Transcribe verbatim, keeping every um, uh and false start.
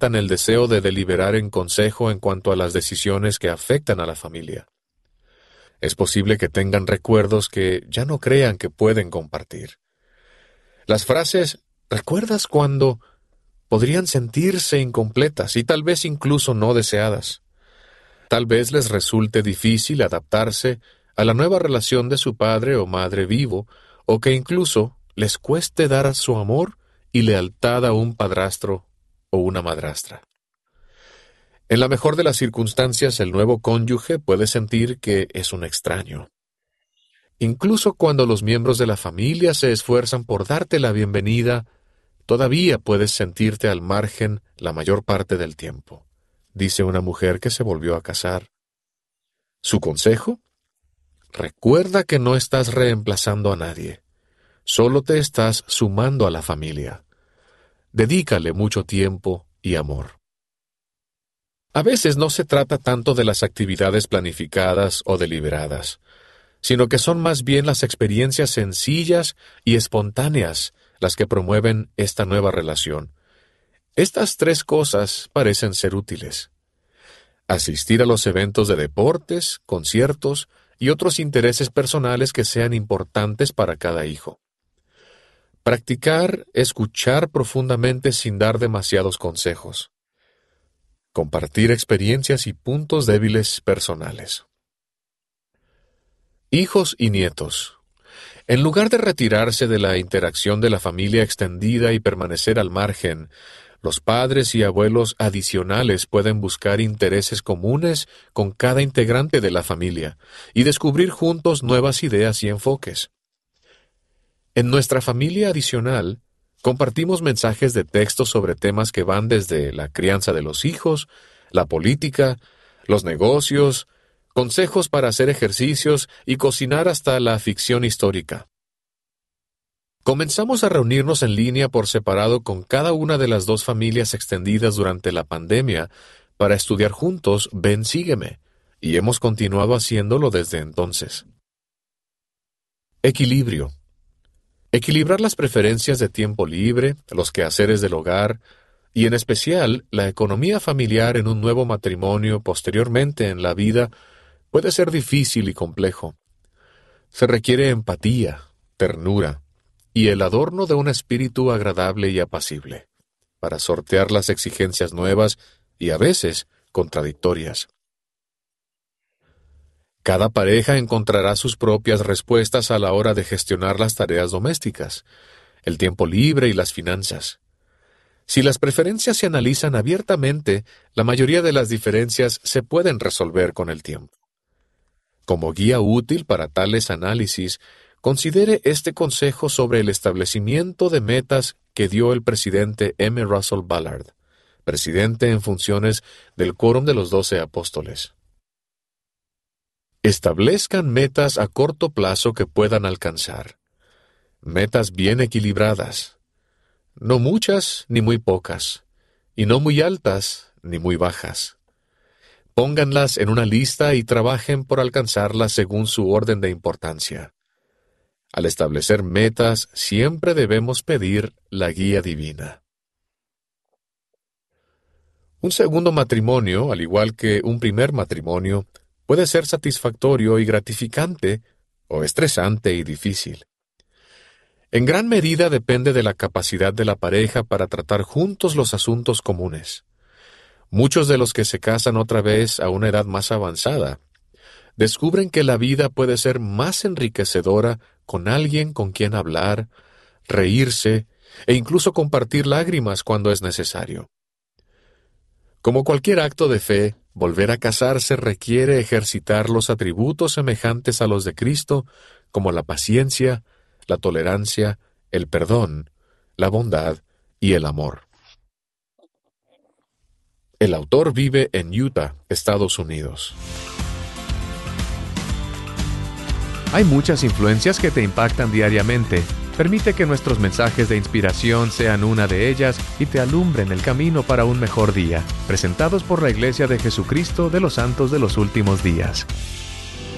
manifiestan el deseo de deliberar en consejo en cuanto a las decisiones que afectan a la familia. Es posible que tengan recuerdos que ya no crean que pueden compartir. Las frases «¿recuerdas cuando?» podrían sentirse incompletas y tal vez incluso no deseadas. Tal vez les resulte difícil adaptarse a la nueva relación de su padre o madre vivo, o que incluso les cueste dar su amor y lealtad a un padrastro o una madrastra. En la mejor de las circunstancias, el nuevo cónyuge puede sentir que es un extraño. Incluso cuando los miembros de la familia se esfuerzan por darte la bienvenida, todavía puedes sentirte al margen la mayor parte del tiempo, dice una mujer que se volvió a casar. ¿Su consejo? Recuerda que no estás reemplazando a nadie. Solo te estás sumando a la familia. Dedícale mucho tiempo y amor. A veces no se trata tanto de las actividades planificadas o deliberadas, sino que son más bien las experiencias sencillas y espontáneas las que promueven esta nueva relación. Estas tres cosas parecen ser útiles. Asistir a los eventos de deportes, conciertos y otros intereses personales que sean importantes para cada hijo. Practicar escuchar profundamente sin dar demasiados consejos. Compartir experiencias y puntos débiles personales. Hijos y nietos. En lugar de retirarse de la interacción de la familia extendida y permanecer al margen, los padres y abuelos adicionales pueden buscar intereses comunes con cada integrante de la familia y descubrir juntos nuevas ideas y enfoques. En nuestra familia adicional, compartimos mensajes de texto sobre temas que van desde la crianza de los hijos, la política, los negocios, consejos para hacer ejercicios y cocinar hasta la ficción histórica. Comenzamos a reunirnos en línea por separado con cada una de las dos familias extendidas durante la pandemia para estudiar juntos Ven, sígueme, y hemos continuado haciéndolo desde entonces. Equilibrio. Equilibrar las preferencias de tiempo libre, los quehaceres del hogar, y en especial la economía familiar en un nuevo matrimonio posteriormente en la vida, puede ser difícil y complejo. Se requiere empatía, ternura y el adorno de un espíritu agradable y apacible, para sortear las exigencias nuevas y a veces contradictorias. Cada pareja encontrará sus propias respuestas a la hora de gestionar las tareas domésticas, el tiempo libre y las finanzas. Si las preferencias se analizan abiertamente, la mayoría de las diferencias se pueden resolver con el tiempo. Como guía útil para tales análisis, considere este consejo sobre el establecimiento de metas que dio el presidente M. Russell Ballard, presidente en funciones del Quórum de los Doce Apóstoles. Establezcan metas a corto plazo que puedan alcanzar. Metas bien equilibradas. No muchas ni muy pocas, y no muy altas ni muy bajas. Pónganlas en una lista y trabajen por alcanzarlas según su orden de importancia. Al establecer metas, siempre debemos pedir la guía divina. Un segundo matrimonio, al igual que un primer matrimonio, puede ser satisfactorio y gratificante, o estresante y difícil. En gran medida depende de la capacidad de la pareja para tratar juntos los asuntos comunes. Muchos de los que se casan otra vez a una edad más avanzada descubren que la vida puede ser más enriquecedora con alguien con quien hablar, reírse e incluso compartir lágrimas cuando es necesario. Como cualquier acto de fe, volver a casarse requiere ejercitar los atributos semejantes a los de Cristo, como la paciencia, la tolerancia, el perdón, la bondad y el amor. El autor vive en Utah, Estados Unidos. Hay muchas influencias que te impactan diariamente. Permite que nuestros mensajes de inspiración sean una de ellas y te alumbren el camino para un mejor día. Presentados por la Iglesia de Jesucristo de los Santos de los Últimos Días.